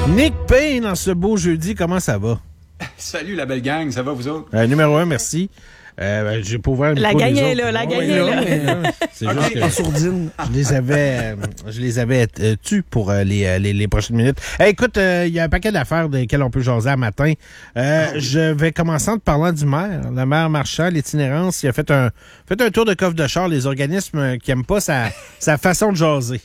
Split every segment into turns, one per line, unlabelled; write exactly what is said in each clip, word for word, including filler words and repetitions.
Nick Payne en ce beau jeudi, comment ça va?
Salut la belle gang, ça va vous autres?
Euh, numéro un, merci. Euh, j'ai pas ouvert le
La
micro
gang
des
est
autres.
là, la
Ouais,
gang
ouais,
est là.
ouais, ouais. C'est
Ok.
juste que sourdine. Je les avais, euh, je les avais euh, tus pour euh, les, euh, les, les prochaines minutes. Hey, écoute, il euh, y a un paquet d'affaires desquelles on peut jaser à matin. Euh,
Oh.
Je vais commencer en te parlant du maire. Le maire Marchand, l'itinérance, il a fait un, fait un tour de coffre de char. Les organismes qui aiment pas sa, sa façon de jaser.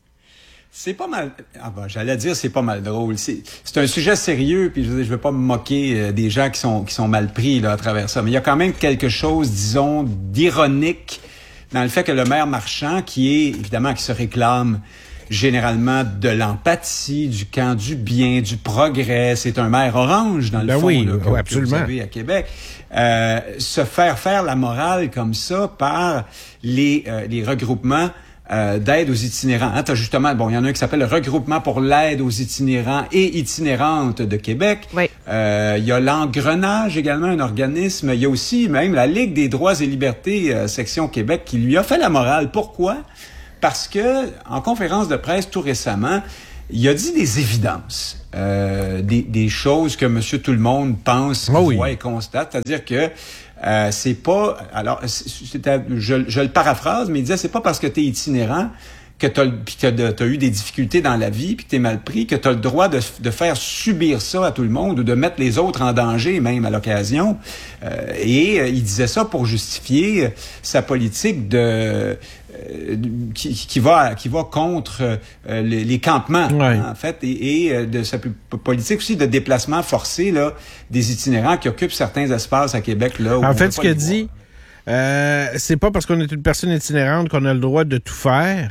C'est pas mal. Ah ben, j'allais dire c'est pas mal drôle. C'est, c'est un sujet sérieux, puis je veux, je veux pas me moquer euh, des gens qui sont qui sont mal pris là à travers ça. Mais il y a quand même quelque chose, disons, d'ironique dans le fait que le maire Marchand, qui est évidemment qui se réclame généralement de l'empathie, du camp du bien, du progrès, c'est un maire orange dans le
Ben
fond,
oui,
là, que,
oui,
que
absolument.
vous avez à Québec. Euh, se faire faire la morale comme ça par les euh, les regroupements Euh, d'aide aux itinérants. Hein, t'as justement, bon, il y en a un qui s'appelle le Regroupement pour l'aide aux itinérants et itinérantes de Québec.
Oui.
Euh, il y a l'Engrenage également, un organisme. Il y a aussi même la Ligue des droits et libertés, euh, section Québec, qui lui a fait la morale. Pourquoi? Parce que, en conférence de presse tout récemment, il a dit des évidences, euh, des, des choses que Monsieur Tout-le-Monde pense,
Oh oui.
voit et constate. C'est-à-dire que Euh, c'est pas, alors, c'était, je, je le paraphrase, mais il disait, c'est pas parce que t'es itinérant que t'as, pis que t'as, t'as eu des difficultés dans la vie, puis que t'es mal pris, que t'as le droit de, de faire subir ça à tout le monde ou de mettre les autres en danger, même à l'occasion. Euh, et euh, il disait ça pour justifier sa politique de euh, qui, qui va qui va contre euh, les, les campements,
Ouais.
hein, en fait, et, et euh, de sa p- politique aussi de déplacement forcé là des itinérants qui occupent certains espaces à Québec là. Où
En
on
fait,
peut
ce
pas
qu'il a
les voir.
dit, euh, c'est pas parce qu'on est une personne itinérante qu'on a le droit de tout faire.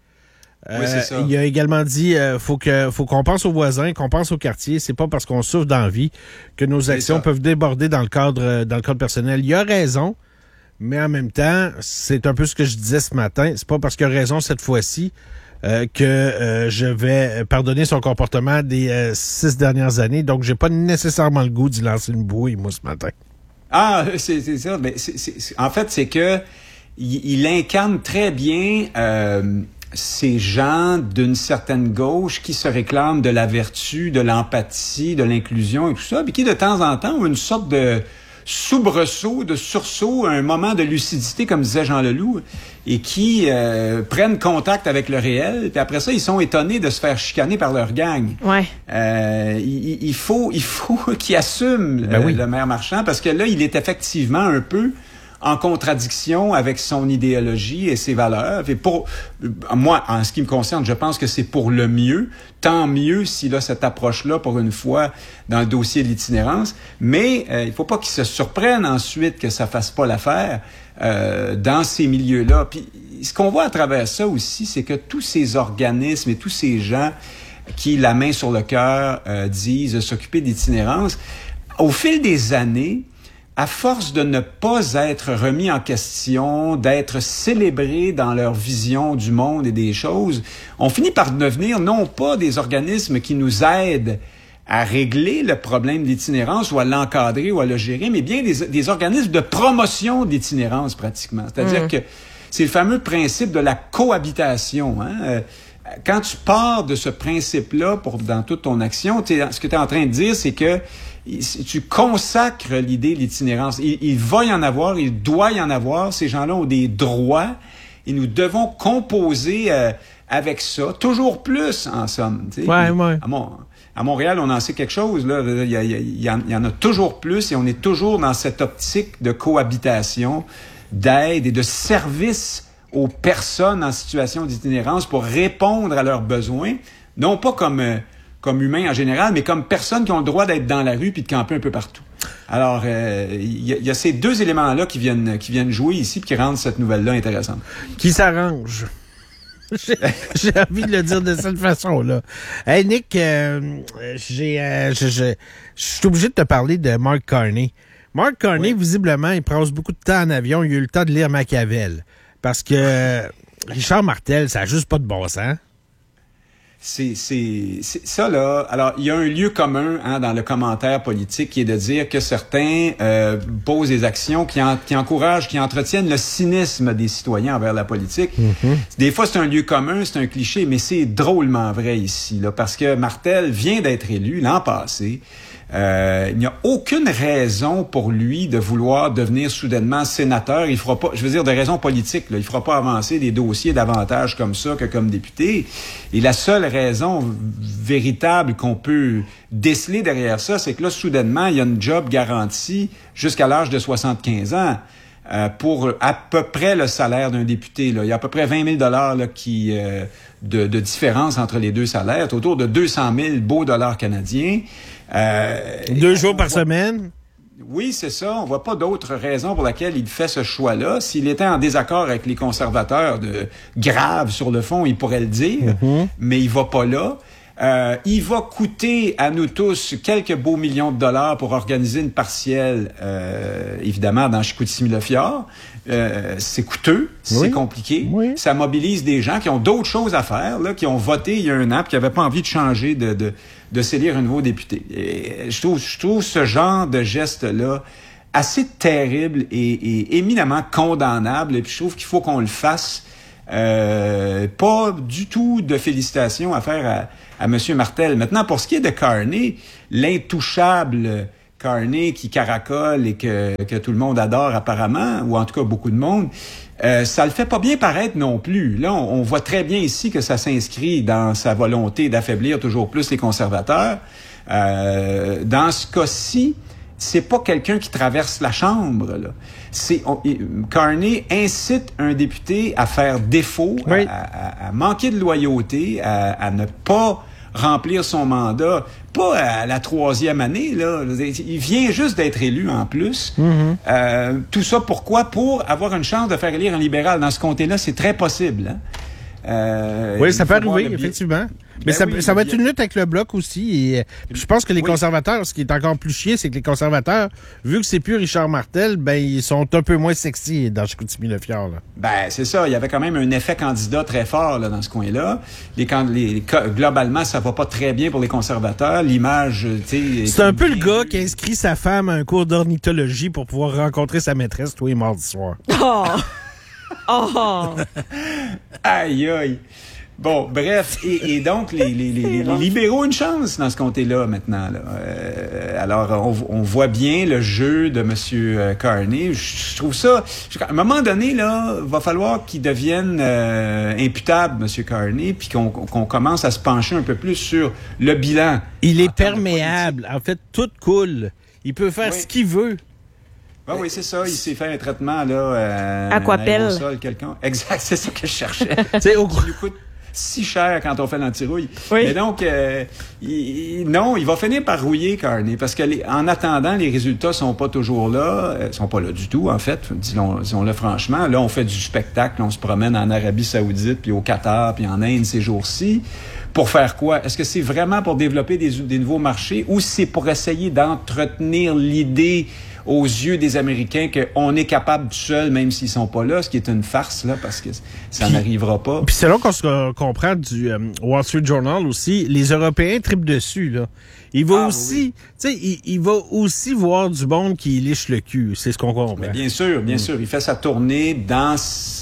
Euh,
Oui, c'est ça.
Il a également dit euh, faut que faut qu'on pense aux voisins, qu'on pense au quartier. C'est pas parce qu'on souffre d'envie que nos actions
ça.
peuvent déborder dans le cadre dans le cadre personnel. Il a raison, mais en même temps, c'est un peu ce que je disais ce matin. C'est pas parce qu'il a raison cette fois-ci euh, que euh, je vais pardonner son comportement des euh, six dernières années. Donc, j'ai pas nécessairement le goût d'y lancer une bouille, moi, ce matin.
Ah, c'est, c'est ça. Mais c'est, c'est, c'est- en fait, c'est que il, il incarne très bien euh, ces gens d'une certaine gauche qui se réclament de la vertu, de l'empathie, de l'inclusion et tout ça, puis qui de temps en temps ont une sorte de soubresaut, de sursaut, un moment de lucidité, comme disait Jean Leloup, et qui euh, prennent contact avec le réel, puis après ça, ils sont étonnés de se faire chicaner par leur gang.
Ouais.
Euh, il, il faut, il faut qu'il assume
Ben
euh,
oui.
le maire Marchand, parce que là, il est effectivement un peu en contradiction avec son idéologie et ses valeurs. Et pour moi, en ce qui me concerne, je pense que c'est pour le mieux. Tant mieux s'il a cette approche-là pour une fois dans le dossier de l'itinérance. Mais euh, il faut pas qu'il se surprenne ensuite que ça fasse pas l'affaire euh, dans ces milieux-là. Puis ce qu'on voit à travers ça aussi, c'est que tous ces organismes et tous ces gens qui, la main sur le cœur, euh, disent s'occuper d'itinérance, au fil des années, à force de ne pas être remis en question, d'être célébrés dans leur vision du monde et des choses, on finit par devenir non pas des organismes qui nous aident à régler le problème d'itinérance ou à l'encadrer ou à le gérer, mais bien des, des organismes de promotion d'itinérance pratiquement. C'est-à-dire
Mmh.
que c'est le fameux principe de la cohabitation. Hein? Euh, quand tu pars de ce principe-là pour dans toute ton action, t'es, ce que tu es en train de dire, c'est que tu consacres l'idée de l'itinérance. Il, il va y en avoir, il doit y en avoir. Ces gens-là ont des droits et nous devons composer euh, avec ça. Toujours plus, en somme. Tu sais.
Ouais, ouais.
À, Mon- à Montréal, on en sait quelque chose. Là. Il, y a, il, y a, il, y en, il y en a toujours plus et on est toujours dans cette optique de cohabitation, d'aide et de service aux personnes en situation d'itinérance pour répondre à leurs besoins, non pas comme... Euh, comme humains en général, mais comme personnes qui ont le droit d'être dans la rue puis de camper un peu partout. Alors, euh, il y, y a ces deux éléments-là qui viennent, qui viennent jouer ici puis qui rendent cette nouvelle-là intéressante.
Qui s'arrange. J'ai j'ai envie de le dire de cette façon-là. Hey, Nick, euh, j'ai, euh, je, je, je suis obligé de te parler de Mark Carney. Mark Carney,
Oui.
visiblement, il passe beaucoup de temps en avion. Il a eu le temps de lire Machiavel. Parce que Richard Martel, ça n'a juste pas de bon sens.
C'est, c'est, c'est ça là. Alors, il y a un lieu commun hein, dans le commentaire politique qui est de dire que certains euh, posent des actions qui, en, qui encouragent, qui entretiennent le cynisme des citoyens envers la politique. Mm-hmm. Des fois, c'est un lieu commun, c'est un cliché, mais c'est drôlement vrai ici, là, parce que Martel vient d'être élu l'an passé. Euh, il n'y a aucune raison pour lui de vouloir devenir soudainement sénateur. Il fera pas, je veux dire, de raison politique, là, il fera pas avancer des dossiers davantage comme ça que comme député. Et la seule raison véritable qu'on peut déceler derrière ça, c'est que là, soudainement, il y a une job garantie jusqu'à l'âge de soixante-quinze ans. Euh, pour à peu près le salaire d'un député. Là. Il y a à peu près vingt mille dollars là, qui, euh, de, de différence entre les deux salaires. C'est autour de deux cent mille beaux dollars canadiens.
Euh, Deux jours par voit... semaine?
Oui, c'est ça. On voit pas d'autre raison pour laquelle il fait ce choix-là. S'il était en désaccord avec les conservateurs de grave sur le fond, il pourrait le dire, mm-hmm. mais il va pas là. Euh, il va coûter à nous tous quelques beaux millions de dollars pour organiser une partielle, euh, évidemment, dans Chicoutimi-Le-Fjord. Euh, c'est coûteux, oui. c'est compliqué. Oui. Ça mobilise des gens qui ont d'autres choses à faire, là, qui ont voté il y a un an, puis qui n'avaient pas envie de changer, de, de, de s'élire un nouveau député. Et je trouve, je trouve ce genre de geste-là assez terrible et, et éminemment condamnable. Et puis je trouve qu'il faut qu'on le fasse. Euh, pas du tout de félicitations à faire à, à M. Martel. Maintenant, pour ce qui est de Carney, l'intouchable Carney qui caracole et que, que tout le monde adore apparemment, ou en tout cas beaucoup de monde, euh, ça le fait pas bien paraître non plus. Là, on, on voit très bien ici que ça s'inscrit dans sa volonté d'affaiblir toujours plus les conservateurs. Euh, dans ce cas-ci, c'est pas quelqu'un qui traverse la chambre, là. C'est, on, Carney incite un député à faire défaut, oui. à, à, à manquer de loyauté, à, à ne pas remplir son mandat, pas à la troisième année, là. Il vient juste d'être élu en plus. Mm-hmm. Euh, tout ça pourquoi? Pour avoir une chance de faire élire un libéral. Dans ce comté-là, c'est très possible, hein? Euh,
oui, ça peut arriver, effectivement. Mais ben ça, oui, ça va être une lutte avec le Bloc aussi. Et je pense que les oui. conservateurs, ce qui est encore plus chier, c'est que les conservateurs, vu que c'est plus Richard Martel, ben ils sont un peu moins sexy dans Chicoutimi-Le-Fjord. Là.
Ben c'est ça. Il y avait quand même un effet candidat très fort là, dans ce coin-là. Les, les, globalement, ça va pas très bien pour les conservateurs. L'image, tu sais...
C'est un peu le gars qui a inscrit sa femme à un cours d'ornithologie pour pouvoir rencontrer sa maîtresse tous les mardis soirs.
Oh! Oh!
Aïe, aïe. Bon, bref, et, et donc, les, les, les, les libéraux ont une chance dans ce comté-là, maintenant. Là. Euh, alors, on, on voit bien le jeu de M. Carney. Je, je trouve ça... À un moment donné, là, va falloir qu'il devienne euh, imputable, M. Carney, puis qu'on, qu'on commence à se pencher un peu plus sur le bilan.
Il est perméable. En fait, tout coule. Il peut faire oui. ce qu'il veut.
Ah oui, c'est ça. Il s'est fait un traitement, là... Euh,
Aquapelle.
Un aérosol, quelqu'un. Exact, c'est ça que je cherchais.
Tu sais, au gros...
si cher quand on fait l'antirouille.
Oui.
Mais donc, euh, il, non, il va finir par rouiller Carney, parce que les, en attendant, les résultats sont pas toujours là, euh, sont pas là du tout, en fait, disons, disons-le franchement. Là, on fait du spectacle, on se promène en Arabie Saoudite, puis au Qatar, puis en Inde ces jours-ci. Pour faire quoi? Est-ce que c'est vraiment pour développer des, des nouveaux marchés ou c'est pour essayer d'entretenir l'idée aux yeux des Américains qu'on est capable tout seul, même s'ils sont pas là, ce qui est une farce, là, parce que ça n'arrivera pas.
Puis c'est là qu'on se comprend du euh, Wall Street Journal aussi, les Européens trippent dessus, là. Il va ah, aussi, oui. tu sais, il, il va aussi voir du monde qui liche le cul, c'est ce qu'on comprend.
Mais bien sûr, bien mmh. sûr. Il fait sa tournée dans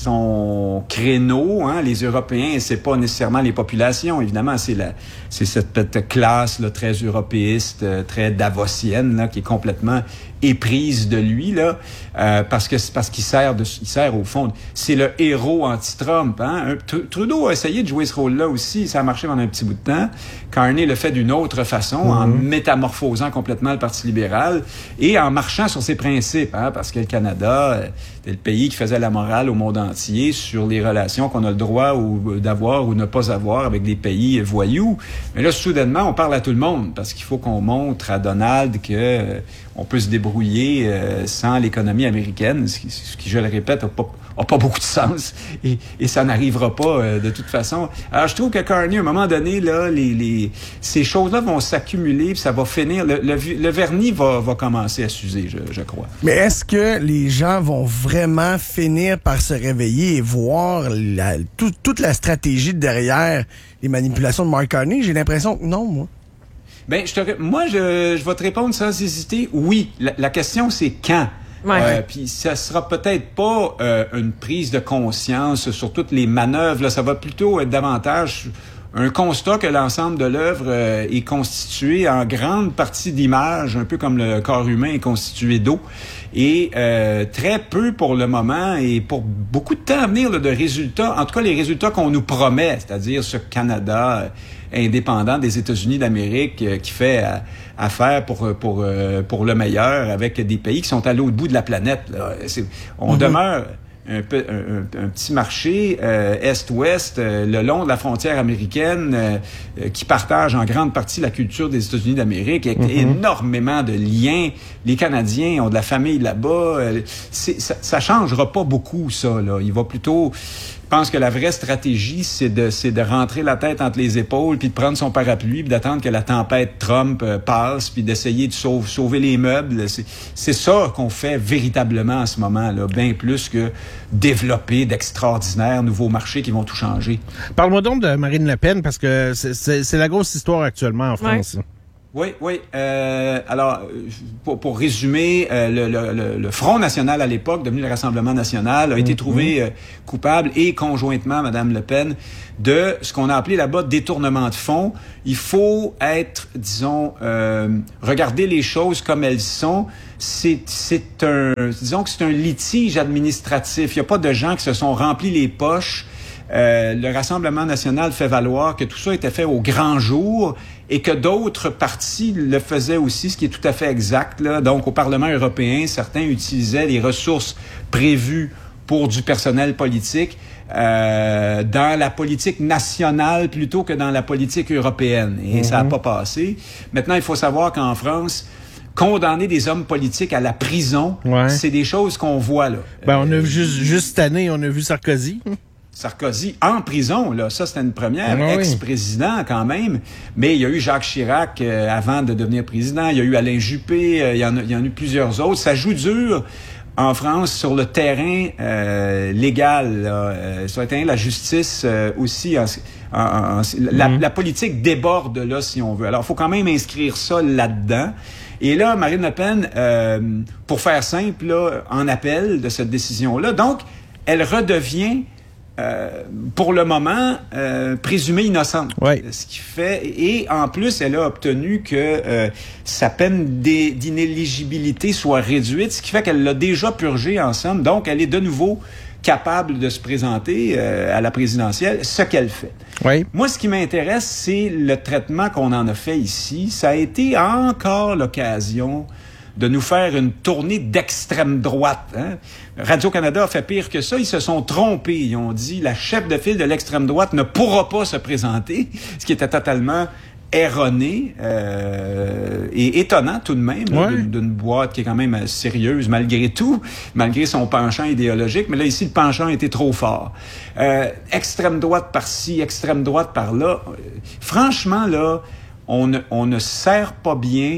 son créneau, hein, les Européens, c'est pas nécessairement les populations, évidemment, c'est la, c'est cette classe, là, très européiste, très davosienne, là, qui est complètement éprise de lui, là, euh, parce que parce qu'il sert de, il sert au fond, c'est le héros anti-Trump, hein. Trudeau a essayé de jouer ce rôle-là aussi, ça a marché pendant un petit bout de temps. Carney le fait d'une autre façon, mm-hmm. en métamorphosant complètement le Parti libéral et en marchant sur ses principes, hein, parce que le Canada, c'est le pays qui faisait la morale au monde entier sur les relations qu'on a le droit ou, d'avoir ou ne pas avoir avec des pays voyous. Mais là, soudainement, on parle à tout le monde, parce qu'il faut qu'on montre à Donald que euh, on peut se débrouiller euh, sans l'économie américaine, ce qui, ce qui je le répète, n'a pas, a pas beaucoup de sens, et, et ça n'arrivera pas euh, de toute façon. Alors, je trouve que Carney, à un moment donné, là, les, les, ces choses-là vont s'accumuler, puis ça va finir, le, le, le vernis va, va commencer à s'user, je, je crois.
Mais est-ce que les gens vont vraiment vraiment finir par se réveiller et voir la, tout, toute la stratégie derrière les manipulations de Mark Carney? J'ai l'impression que non, moi.
Ben, je te, moi, je, je vais te répondre sans hésiter. Oui. La, la question, c'est quand.
Ouais.
Euh, puis ça sera peut-être pas euh, une prise de conscience sur toutes les manœuvres. Là, ça va plutôt être davantage un constat que l'ensemble de l'œuvre euh, est constitué en grande partie d'images, un peu comme le corps humain est constitué d'eau, et euh, très peu pour le moment et pour beaucoup de temps à venir là, de résultats, en tout cas les résultats qu'on nous promet, c'est-à-dire ce Canada euh, indépendant des États-Unis d'Amérique euh, qui fait euh, affaire pour pour euh, pour le meilleur avec des pays qui sont à l'autre bout de la planète. Là. C'est, on mm-hmm. demeure Un, peu, un, un petit marché euh, est-ouest euh, le long de la frontière américaine euh, euh, qui partage en grande partie la culture des États-Unis d'Amérique avec mm-hmm. énormément de liens. Les Canadiens ont de la famille là-bas. Euh, c'est, ça, ça changera pas beaucoup, ça. Là. Il va plutôt... Je pense que la vraie stratégie, c'est de, c'est de rentrer la tête entre les épaules, puis de prendre son parapluie, puis d'attendre que la tempête Trump euh, passe, puis d'essayer de sauver, sauver les meubles. C'est, c'est ça qu'on fait véritablement en ce moment, là, bien plus que développer d'extraordinaires nouveaux marchés qui vont tout changer.
Parle-moi donc de Marine Le Pen, parce que c'est, c'est, c'est la grosse histoire actuellement en France.
Ouais.
Oui, oui. Euh, alors, pour, pour résumer, euh, le, le, le Front national à l'époque, devenu le Rassemblement national, a été trouvé euh, coupable et conjointement, Madame Le Pen, de ce qu'on a appelé là-bas détournement de fonds. Il faut être, disons, euh, regarder les choses comme elles sont. C'est, c'est un, disons que c'est un litige administratif. Il n'y a pas de gens qui se sont remplis les poches. Euh, le Rassemblement national fait valoir que tout ça était fait au grand jour et que d'autres partis le faisaient aussi, ce qui est tout à fait exact, là. Donc, au Parlement européen, certains utilisaient les ressources prévues pour du personnel politique euh, dans la politique nationale plutôt que dans la politique européenne. Et mm-hmm. ça n'a pas passé. Maintenant, il faut savoir qu'en France, condamner des hommes politiques à la prison, ouais. c'est des choses qu'on voit, là.
Ben, on a vu juste, juste cette année, on a vu Sarkozy.
Sarkozy en prison, là, ça c'était une première,
oui.
ex-président quand même, mais il y a eu Jacques Chirac euh, avant de devenir président, il y a eu Alain Juppé, euh, il y en a, il y en a eu plusieurs autres. Ça joue dur en France sur le terrain euh, légal, là, euh, sur le terrain de la justice euh, aussi. En, en, en, la, mm-hmm. la politique déborde là, si on veut. Alors, il faut quand même inscrire ça là-dedans. Et là, Marine Le Pen, euh, pour faire simple, là, en appel de cette décision-là, donc, elle redevient Euh, pour le moment, euh, présumée innocente.
Ouais.
Ce qui fait, et en plus, elle a obtenu que euh, sa peine d'inéligibilité soit réduite, ce qui fait qu'elle l'a déjà purgée en somme. Donc, elle est de nouveau capable de se présenter euh, à la présidentielle, ce qu'elle fait.
Ouais.
Moi, ce qui m'intéresse, c'est le traitement qu'on en a fait ici. Ça a été encore l'occasion de nous faire une tournée d'extrême droite. Hein? Radio-Canada a fait pire que ça. Ils se sont trompés. Ils ont dit la chef de file de l'extrême droite ne pourra pas se présenter, ce qui était totalement erroné euh, et étonnant tout de même,
ouais.
là, d'une, d'une boîte qui est quand même sérieuse malgré tout, malgré son penchant idéologique. Mais là, ici, le penchant était trop fort. Euh, extrême droite par-ci, extrême droite par-là. Franchement, là, on ne, on ne sert pas bien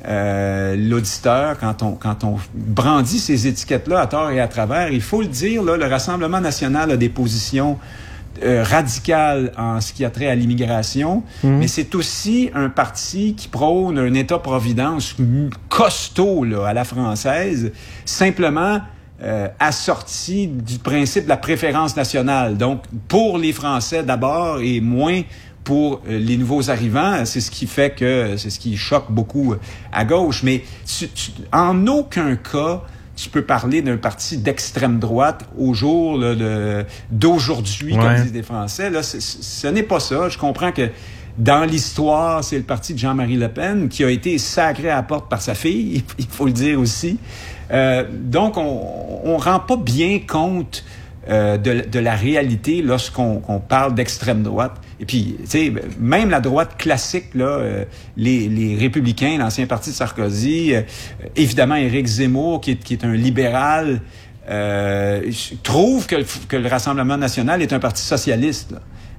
Euh, l'auditeur, quand on quand on brandit ces étiquettes-là à tort et à travers. Il faut le dire, là, le Rassemblement national a des positions euh, radicales en ce qui a trait à l'immigration, mmh. mais c'est aussi un parti qui prône un État-providence costaud là, à la française, simplement euh, assorti du principe de la préférence nationale. Donc, pour les Français d'abord et moins pour les nouveaux arrivants. C'est ce qui fait que c'est ce qui choque beaucoup à gauche. Mais tu, tu, en aucun cas, tu peux parler d'un parti d'extrême droite au jour là, de, d'aujourd'hui, ouais. comme disent les Français. Là, c'est, ce n'est pas ça. Je comprends que dans l'histoire, c'est le parti de Jean-Marie Le Pen qui a été sacré à la porte par sa fille, il faut le dire aussi. Euh, donc, on ne rend pas bien compte Euh, de, de la réalité lorsqu'on qu'on parle d'extrême droite. Et puis, tu sais, même la droite classique, là, euh, les, les Républicains, l'ancien parti de Sarkozy, euh, évidemment Éric Zemmour, qui est, qui est un libéral, euh, trouve que, que le Rassemblement national est un parti socialiste, là.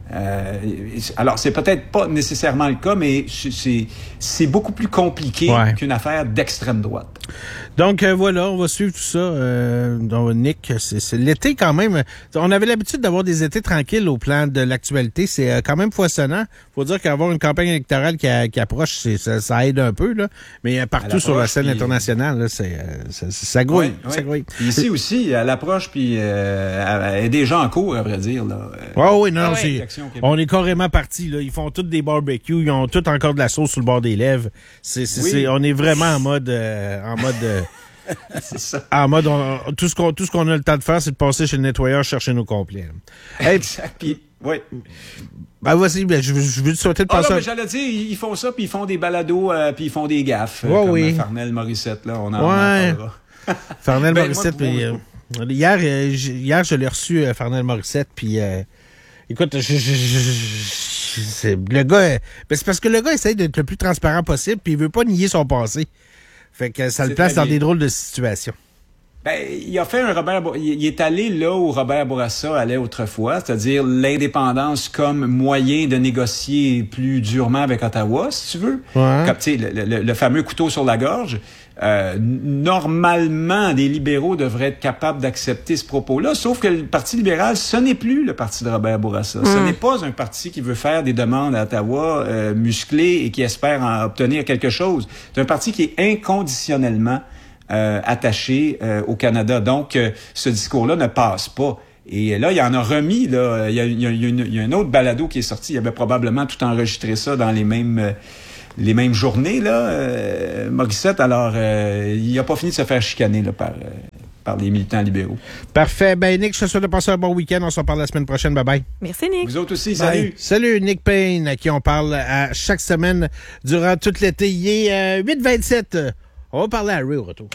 Euh, alors, c'est peut-être pas nécessairement le cas, mais c'est, c'est beaucoup plus compliqué ouais. qu'une affaire d'extrême droite.
Donc, euh, voilà, on va suivre tout ça. Euh, donc, Nick, c'est, c'est l'été quand même. On avait l'habitude d'avoir des étés tranquilles au plan de l'actualité. C'est euh, quand même foisonnant. Faut dire qu'avoir une campagne électorale qui, a, qui approche, c'est, ça, ça aide un peu, là. Mais euh, partout sur la scène puis... internationale, là, c'est, euh, ça, ça grouille.
Oui,
ça
oui.
grouille.
Puis ici aussi, à l'approche, puis euh, elle est déjà en cours, à vrai dire. Là.
Oh, oui, non, ah,
c'est,
oui. On est carrément partis. Là. Ils font tous des barbecues. Ils ont tous encore de la sauce sur le bord des lèvres. C'est, c'est, oui. c'est, on est vraiment en mode... Euh, en mode euh,
c'est ça.
En mode, on, tout, ce qu'on, tout ce qu'on a le temps de faire, c'est de passer chez le nettoyeur chercher nos complets.
Hey, exact. Puis, oui.
Ben, vas-y, ben, je, je veux te souhaiter de
ah,
passer...
Non, mais j'allais dire, ils font ça, puis ils font des balados, euh, puis ils font des gaffes.
Ouais,
comme
oui.
Farnell Morissette, là, on en,
ouais.
en parlera.
Farnell
ben,
Morissette,
moi,
mais... Euh, hier, euh, hier, je l'ai reçu, euh, Farnell Morissette, puis... Euh, écoute, je, je, je, je, c'est, le gars... Euh, ben, c'est parce que le gars essaie d'être le plus transparent possible, puis il veut pas nier son passé. Fait que ça c'est le place dans bien. Des drôles de situations.
Ben, il a fait un Robert, il est allé là où Robert Bourassa allait autrefois, c'est-à-dire l'indépendance comme moyen de négocier plus durement avec Ottawa, si tu veux.
Ouais.
Comme, tu sais, le, le, le fameux couteau sur la gorge. Euh, normalement, les libéraux devraient être capables d'accepter ce propos-là, sauf que le Parti libéral, ce n'est plus le parti de Robert Bourassa. Mm. Ce n'est pas un parti qui veut faire des demandes à Ottawa euh, musclées et qui espère en obtenir quelque chose. C'est un parti qui est inconditionnellement euh, attaché euh, au Canada. Donc, euh, ce discours-là ne passe pas. Et là, il y en a remis, là. Il y a, il y a, il y a, une, il y a un autre balado qui est sorti. Il avait probablement tout enregistré ça dans les mêmes... Euh, les mêmes journées, là, euh, Morissette, alors, euh, il n'a pas fini de se faire chicaner là, par, euh, par les militants libéraux.
Parfait. Ben, Nick, je te souhaite de passer un bon week-end. On se reparle la semaine prochaine. Bye-bye.
Merci, Nick.
Vous autres aussi,
bye.
Salut.
Salut, Nick Payne, à qui on parle à chaque semaine durant tout l'été. Il est euh, huit vingt-sept. On va parler à Ray au retour.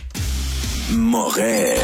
Morel.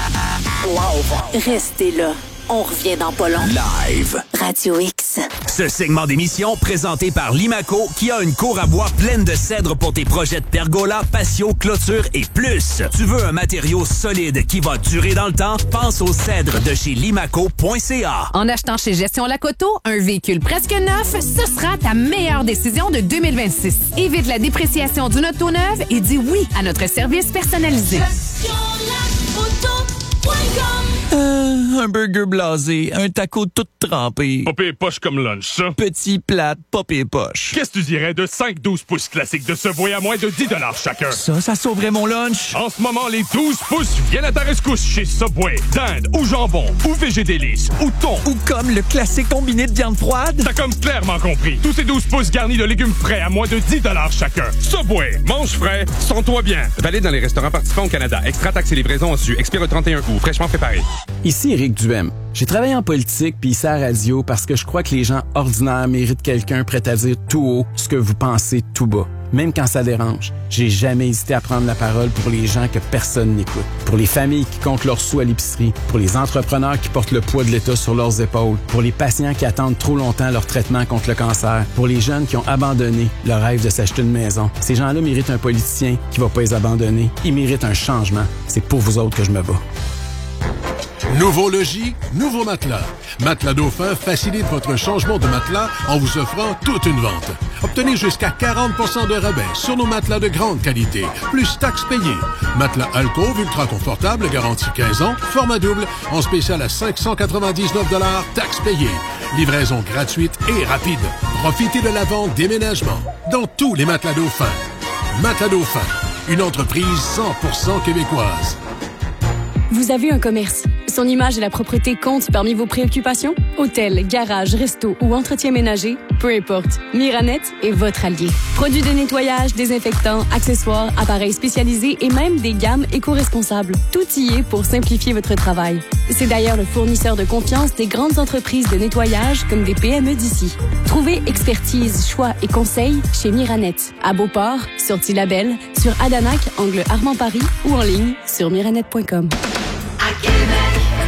Wow. Restez là. On revient dans pas long.
Live.
Radio X.
Ce segment d'émission présenté par Limaco qui a une cour à bois pleine de cèdre pour tes projets de pergola, patio, clôture et plus. Tu veux un matériau solide qui va durer dans le temps? Pense au cèdre de chez limaco point c a.
En achetant chez Gestion Lacoto, un véhicule presque neuf, ce sera ta meilleure décision de deux mille vingt-six. Évite la dépréciation d'une auto neuve et dis oui à notre service personnalisé.
Gestion Lacoto point com.
Euh, un burger blasé, un taco tout trempé.
Pas pire poche comme lunch, ça.
Petit plat, pas pire poche.
Qu'est-ce que tu dirais de cinq douze pouces classiques de Subway à moins de dix dollars chacun?
Ça, ça sauverait mon lunch.
En ce moment, les douze pouces viennent à ta rescousse chez Subway. Dinde ou jambon, ou végédélice, ou thon.
Ou comme le classique combiné de viande froide.
T'as comme clairement compris. Tous ces douze pouces garnis de légumes frais à moins de dix dollars chacun. Subway, mange frais, sens-toi bien.
Valide dans les restaurants participants au Canada. Extra taxes et livraison en su. Expire le trente et un août. Fraîchement préparé.
Ici Éric Duhem. J'ai travaillé en politique puis ici à la radio parce que je crois que les gens ordinaires méritent quelqu'un prêt à dire tout haut ce que vous pensez tout bas. Même quand ça dérange, j'ai jamais hésité à prendre la parole pour les gens que personne n'écoute. Pour les familles qui comptent leurs sous à l'épicerie, pour les entrepreneurs qui portent le poids de l'État sur leurs épaules, pour les patients qui attendent trop longtemps leur traitement contre le cancer, pour les jeunes qui ont abandonné leur rêve de s'acheter une maison. Ces gens-là méritent un politicien qui va pas les abandonner. Ils méritent un changement. C'est pour vous autres que je me bats.
Nouveau logis, nouveau matelas. Matelas Dauphin facilite votre changement de matelas en vous offrant toute une vente. Obtenez jusqu'à quarante pour cent de rabais sur nos matelas de grande qualité, plus taxes payées. Matelas Alcove ultra confortable, garantie quinze ans, format double, en spécial à cinq cent quatre-vingt-dix-neuf dollars, taxes payées. Livraison gratuite et rapide. Profitez de la vente déménagement dans tous les matelas Dauphin. Matelas Dauphin, une entreprise cent pour cent québécoise.
Vous avez un commerce. Son image et la propreté comptent parmi vos préoccupations? Hôtel, garage, resto ou entretien ménager? Peu importe. Miranet est votre allié. Produits de nettoyage, désinfectants, accessoires, appareils spécialisés et même des gammes éco-responsables. Tout y est pour simplifier votre travail. C'est d'ailleurs le fournisseur de confiance des grandes entreprises de nettoyage comme des P M E d'ici. Trouvez expertise, choix et conseils chez Miranet. À Beauport, sur Tillabel, sur Adanac, angle Armand-Paris ou en ligne sur miranet point com.
À Québec, un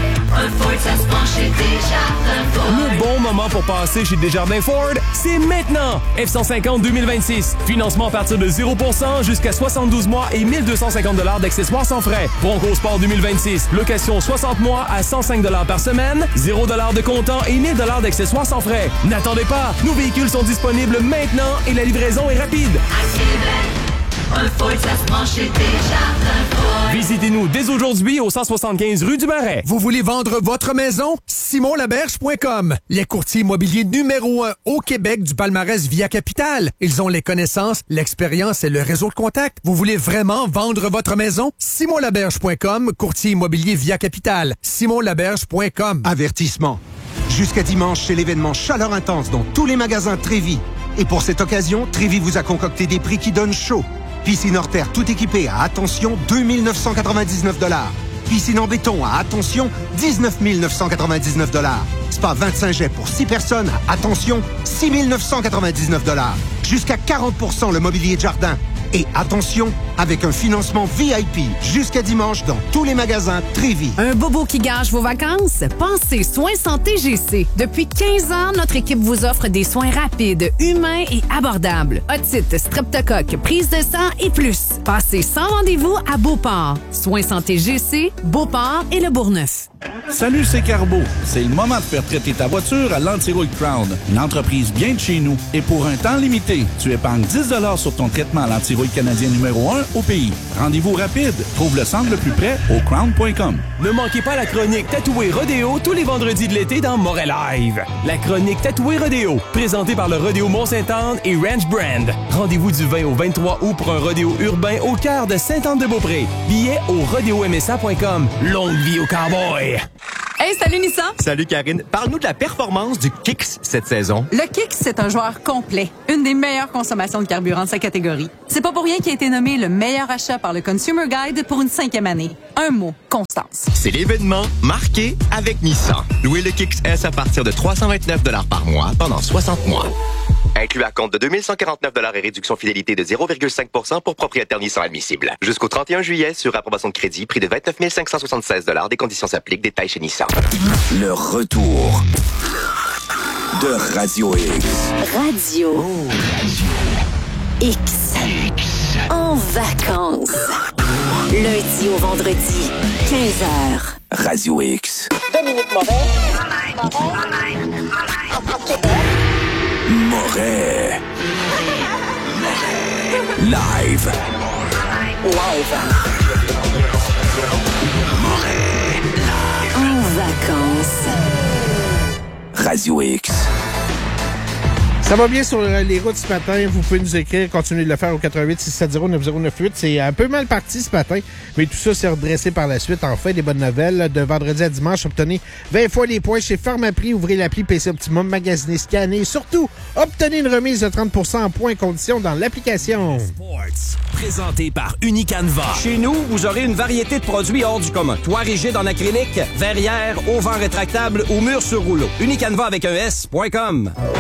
Un Ford, ça se prend chez Desjardins Ford.
Le bon moment pour passer chez Desjardins Ford, c'est maintenant! F cent cinquante deux mille vingt-six. Financement à partir de zéro pour cent jusqu'à soixante-douze mois et mille deux cent cinquante dollars d'accessoires sans frais. Bronco Sport deux mille vingt-six. Location soixante mois à cent cinq dollars par semaine, zéro dollars de comptant et mille dollars d'accessoires sans frais. N'attendez pas! Nos véhicules sont disponibles maintenant et la livraison est rapide.
À Québec, un Ford, ça se prend chez Desjardins Ford.
Visitez-nous dès aujourd'hui au cent soixante-quinze rue du Marais.
Vous voulez vendre votre maison? simon laberge point com. Les courtiers immobiliers numéro un au Québec du palmarès Via Capital. Ils ont les connaissances, l'expérience et le réseau de contacts. Vous voulez vraiment vendre votre maison? simon laberge point com, courtier immobilier Via Capital. simon laberge point com.
Avertissement. Jusqu'à dimanche, c'est l'événement Chaleur Intense dans tous les magasins Trévis. Et pour cette occasion, Trévis vous a concocté des prix qui donnent chaud. Piscine hors terre tout équipée à, attention, deux mille neuf cent quatre-vingt-dix-neuf dollars. Piscine en béton à, attention, dix-neuf mille neuf cent quatre-vingt-dix-neuf dollars. Spa vingt-cinq jets pour six personnes à, attention, six mille neuf cent quatre-vingt-dix-neuf dollars. Jusqu'à quarante pour cent le mobilier de jardin. Et attention, avec un financement V I P jusqu'à dimanche dans tous les magasins Trévis.
Un bobo qui gâche vos vacances? Pensez Soins Santé G C. Depuis quinze ans, notre équipe vous offre des soins rapides, humains et abordables. Otite, streptocoque, prise de sang et plus. Passez sans rendez-vous à Beauport. Soins Santé G C, Beauport et Le Bourgneuf.
Salut, c'est Carbo. C'est le moment de faire traiter ta voiture à l'Antirouille Crown, une entreprise bien de chez nous. Et pour un temps limité, tu épargnes dix dollars sur ton traitement à l'Antirouille canadien numéro un au pays. Rendez-vous rapide. Trouve le centre le plus près au crown point com.
Ne manquez pas la chronique Tatoué Rodéo tous les vendredis de l'été dans Montréal Live. La chronique Tatoué Rodéo, présentée par le Rodéo Mont-Sainte-Anne et Ranch Brand. Rendez-vous du vingt au vingt-trois août pour un rodéo urbain au cœur de Sainte-Anne-de-Beaupré. Billets au rodéo m s a point com. Longue vie au cowboy!
Hey, salut Nissan!
Salut Karine. Parle-nous de la performance du Kicks cette saison.
Le Kicks, c'est un joueur complet. Une des meilleures consommations de carburant de sa catégorie. C'est pas pour rien qu'il a été nommé le meilleur achat par le Consumer Guide pour une cinquième année. Un mot, constance.
C'est l'événement marqué avec Nissan. Louez le Kicks S à partir de trois cent vingt-neuf dollars par mois pendant soixante mois. Inclus à compte de deux mille cent quarante-neuf dollars et réduction fidélité de zéro virgule cinq pour cent pour propriétaire Nissan admissible. Jusqu'au trente et un juillet, sur approbation de crédit, prix de vingt-neuf mille cinq cent soixante-seize dollars. Des conditions s'appliquent. Détails chez Nissan.
Le retour de Radio X.
Radio X. En vacances. Lundi au vendredi, quinze heures.
Radio X.
Dominique Moret.
Moret. Live.
Live.
Moret.
En vacances.
Radio X.
Ça va bien sur les routes ce matin. Vous pouvez nous écrire, continuez de le faire au quatre huit six sept zéro neuf zéro neuf huit. C'est un peu mal parti ce matin, mais tout ça s'est redressé par la suite. Enfin, des bonnes nouvelles. De vendredi à dimanche, obtenez vingt fois les points chez Pharmaprix. Ouvrez l'appli P C Optimum, magasinez, scannez. Et surtout, obtenez une remise de trente pour cent en points et conditions dans l'application.
Sports, présenté par Unicanva.
Chez nous, vous aurez une variété de produits hors du commun. Toit rigide en acrylique, verrière, auvent rétractable ou murs sur rouleau. Unicanva avec un S point com.